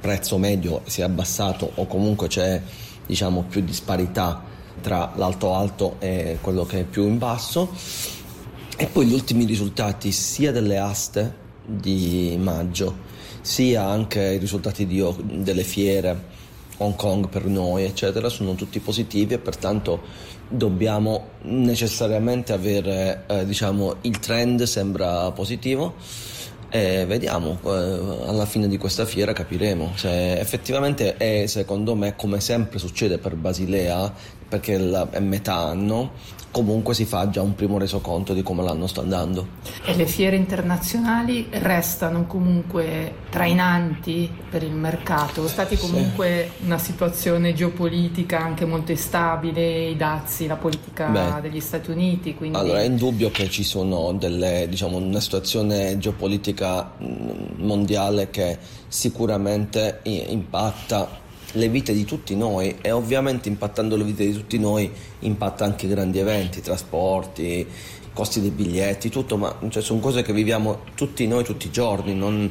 prezzo medio si è abbassato o comunque c'è diciamo più disparità tra l'alto alto e quello che è più in basso. E poi gli ultimi risultati sia delle aste di maggio sia anche i risultati delle fiere Hong Kong per noi eccetera sono tutti positivi, e pertanto dobbiamo necessariamente avere diciamo il trend sembra positivo, e vediamo alla fine di questa fiera capiremo se effettivamente è, secondo me, come sempre succede per Basilea, perché è metà anno, comunque si fa già un primo resoconto di come l'anno sta andando. E le fiere internazionali restano comunque trainanti per il mercato? È stata comunque una situazione geopolitica anche molto instabile, i dazi, la politica degli Stati Uniti, quindi... Allora è indubbio che ci sono una situazione geopolitica mondiale che sicuramente impatta le vite di tutti noi, e ovviamente impattando le vite di tutti noi impatta anche i grandi eventi, trasporti, costi dei biglietti, tutto, ma sono cose che viviamo tutti noi tutti i giorni, non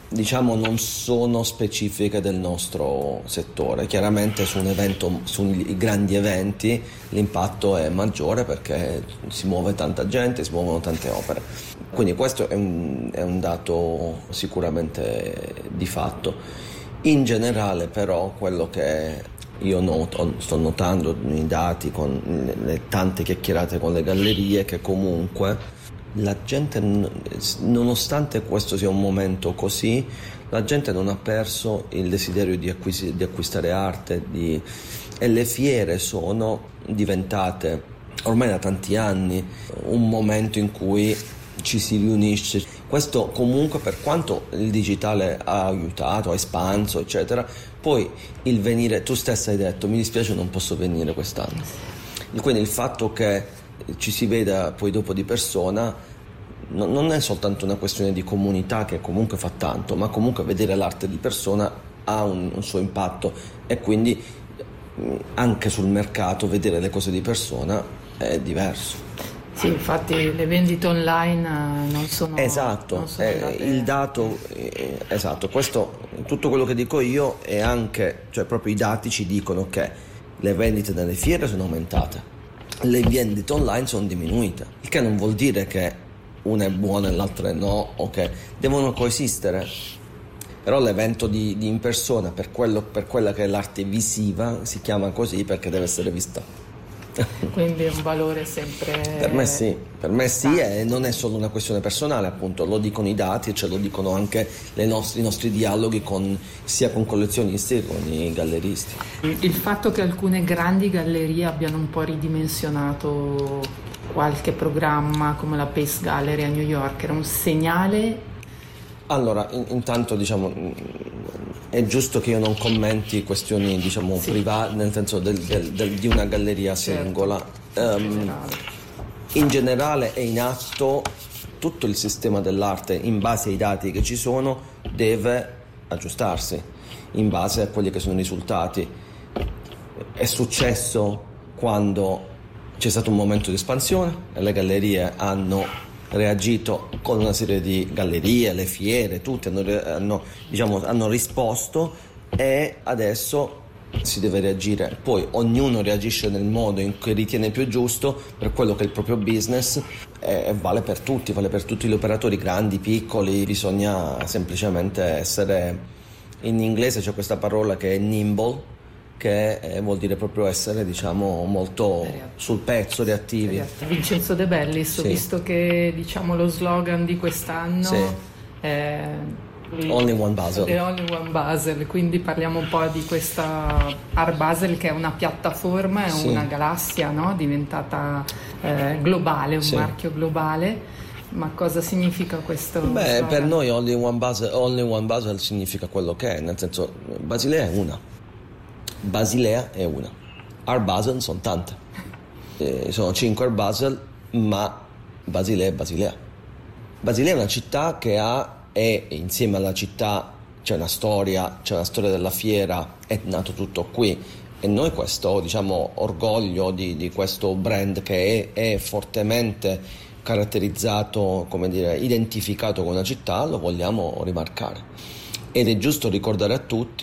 sono specifiche del nostro settore. Chiaramente su un evento, sui grandi eventi l'impatto è maggiore perché si muove tanta gente, si muovono tante opere, quindi questo è un dato sicuramente di fatto. In generale però quello che io sto notando nei dati, con le tante chiacchierate con le gallerie, che comunque la gente, nonostante questo sia un momento così, la gente non ha perso il desiderio di acquistare arte, e le fiere sono diventate ormai da tanti anni un momento in cui ci si riunisce. Questo comunque, per quanto il digitale ha aiutato, ha espanso eccetera, poi il venire, tu stessa hai detto mi dispiace non posso venire quest'anno, quindi il fatto che ci si veda poi dopo di persona non è soltanto una questione di comunità, che comunque fa tanto, ma comunque vedere l'arte di persona ha un suo impatto, e quindi anche sul mercato vedere le cose di persona è diverso. Sì, infatti le vendite online non sono... Esatto, il dato, esatto, questo, tutto quello che dico io è anche, cioè proprio i dati ci dicono che le vendite nelle fiere sono aumentate, le vendite online sono diminuite, il che non vuol dire che una è buona e l'altra è no, o che devono coesistere, però l'evento di in persona, per quella che è l'arte visiva, si chiama così perché deve essere vista. Quindi è un valore sempre... Per me sì, e non è solo una questione personale, appunto, lo dicono i dati e ce lo dicono anche i nostri dialoghi sia con collezionisti che con i galleristi. Il fatto che alcune grandi gallerie abbiano un po' ridimensionato qualche programma come la Pace Gallery a New York era un segnale? Allora, intanto è giusto che io non commenti questioni private, nel senso di una galleria singola. In generale è in atto tutto il sistema dell'arte, in base ai dati che ci sono deve aggiustarsi in base a quelli che sono i risultati. È successo quando c'è stato un momento di espansione e le gallerie hanno reagito con una serie di gallerie, le fiere, tutti hanno risposto, e adesso si deve reagire. Poi ognuno reagisce nel modo in cui ritiene più giusto per quello che è il proprio business, e vale per tutti gli operatori, grandi, piccoli. Bisogna semplicemente essere, in inglese c'è questa parola che è nimble, che vuol dire proprio essere molto sul pezzo, reattivi. Vincenzo De Bellis, ho visto che lo slogan di quest'anno è Only One Basel. The Only One Basel, quindi parliamo un po' di questa Art Basel, che è una piattaforma, è una galassia, no? Diventata globale, un marchio globale. Ma cosa significa questo? Slogan? Per noi Only One Basel significa quello che è, nel senso, Basilea è una. Art Basel sono tante. Sono 5 Art Basel, ma Basilea è Basilea. Basilea è una città che e insieme alla città c'è una storia della fiera, è nato tutto qui, e noi questo orgoglio di questo brand che è fortemente caratterizzato, identificato con una città, lo vogliamo rimarcare, ed è giusto ricordare a tutti